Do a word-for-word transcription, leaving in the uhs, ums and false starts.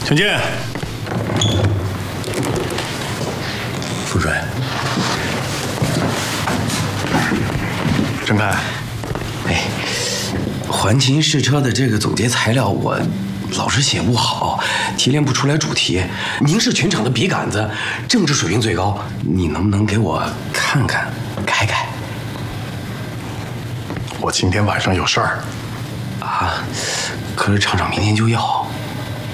请进。 副主任， 郑开， 哎，环琴试车的这个总结材料我老是写不好，提炼不出来主题。您是全场的笔杆子，政治水平最高，你能不能给我看看，改改？ 我今天晚上有事儿。 啊，可是厂长明天就要。